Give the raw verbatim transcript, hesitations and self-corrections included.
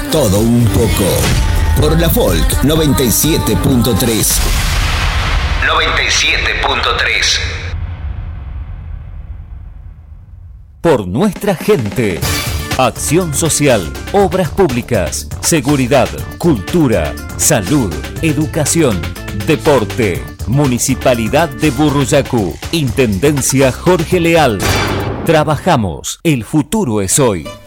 todo un poco. Por la Folk noventa y siete punto tres. noventa y siete punto tres. Por nuestra gente. Acción social, obras públicas, seguridad, cultura, salud, educación, deporte. Municipalidad de Burruyacu. Intendencia Jorge Leal. Trabajamos. El futuro es hoy.